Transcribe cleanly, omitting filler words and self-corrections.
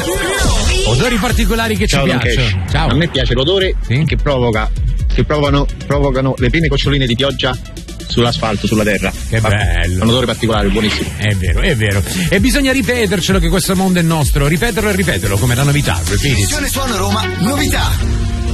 Odori particolari che Ciao, ci piacciono. Ciao. A me piace l'odore che provocano le prime goccioline di pioggia sull'asfalto, sulla terra. Che bello. Un odore particolare, buonissimo. È vero. E bisogna ripetercelo che questo mondo è nostro. Ripeterlo e ripeterlo come la novità. Repeat it. Suono Roma, novità.